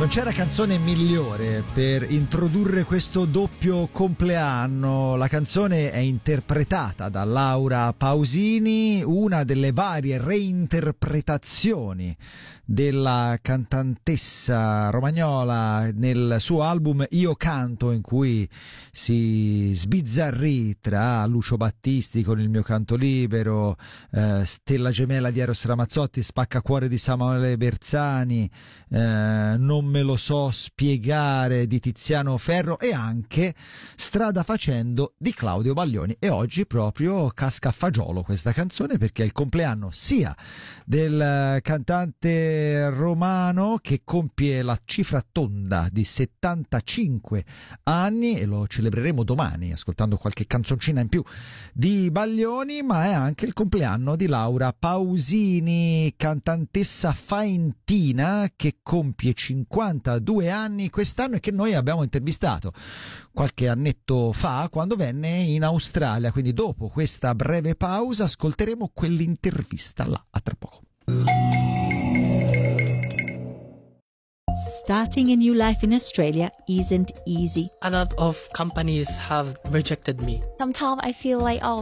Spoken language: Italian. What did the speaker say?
Non c'era canzone migliore per introdurre questo doppio compleanno. La canzone è interpretata da Laura Pausini, una delle varie reinterpretazioni della cantantessa romagnola nel suo album Io Canto, in cui si sbizzarrì tra Lucio Battisti con Il mio canto libero, Stella gemella di Eros Ramazzotti, Spaccacuore di Samuele Berzani, Non me lo so spiegare di Tiziano Ferro e anche Strada facendo di Claudio Baglioni. E oggi proprio casca a fagiolo questa canzone, perché è il compleanno sia del cantante romano, che compie la cifra tonda di 75 anni e lo celebreremo domani ascoltando qualche canzoncina in più di Baglioni, ma è anche il compleanno di Laura Pausini, cantantessa faentina che compie 52 anni quest'anno e che noi abbiamo intervistato qualche annetto fa quando venne in Australia. Quindi dopo questa breve pausa ascolteremo quell'intervista là. A tra poco. Starting a new life in Australia isn't easy. A lot of companies have rejected me. Sometimes I feel like, oh,